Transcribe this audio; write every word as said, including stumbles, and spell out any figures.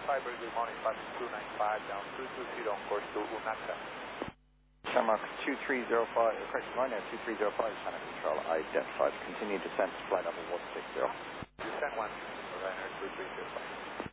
five, very good morning, Fox two nine five, down two two zero on course to Unaka. Shamrock two three zero five, correction line now, two three zero five, Channel Control, identified. Continue descent to flight level one six zero. Descent one, Ryanair two three zero five.